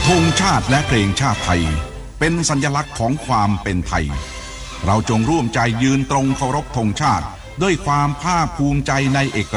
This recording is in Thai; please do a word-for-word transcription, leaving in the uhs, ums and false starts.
ธงชาติและเพลงชาติไทยเป็นสัญลักษณ์ของความเป็นไทยเราจงร่วมใจยืนตรงเคารพธงชาติด้วยความภาคภูมิใจในเอก